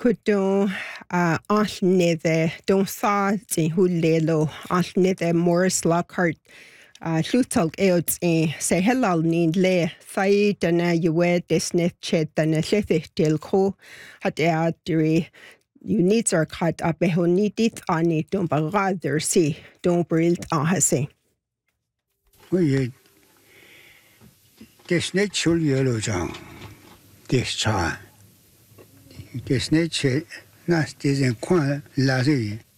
Could alnide don't sa in hulelo alnide Morris Lockhart Luthalk eots say hello need le sai dana ywe desnet chet dana lethil ko hat diri you needs are cut up behonidit ani don't rather see don't build ahase. We desnet chul yellow jang this time. Desnet chet nas doesn't quite lazy.